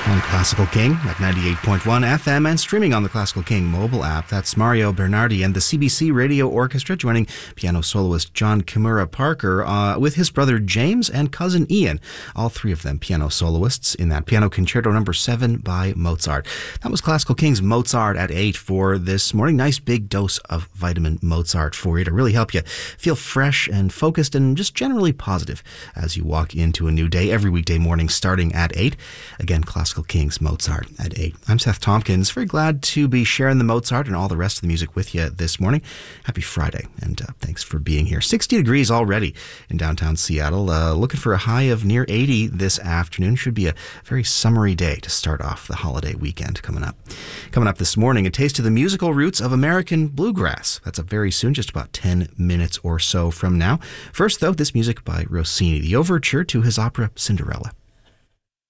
On Classical King at 98.1 FM and streaming on the Classical King mobile app. That's Mario Bernardi and the CBC Radio Orchestra joining piano soloist John Kimura Parker with his brother James and cousin Ian. All three of them piano soloists in that Piano Concerto No. 7 by Mozart. That was Classical King's Mozart at 8 for this morning. Nice big dose of vitamin Mozart for you to really help you feel fresh and focused and just generally positive as you walk into a new day every weekday morning starting at 8. Again, Classical King's Mozart at 8. I'm Seth Tompkins. Very glad to be sharing the Mozart and all the rest of the music with you this morning. Happy Friday, and thanks for being here. 60 degrees already in downtown Seattle. Looking for a high of near 80 this afternoon. Should be a very summery day to start off the holiday weekend coming up. Coming up this morning, a taste of the musical roots of American bluegrass. That's up very soon, just about 10 minutes or so from now. First, though, this music by Rossini, the overture to his opera Cinderella.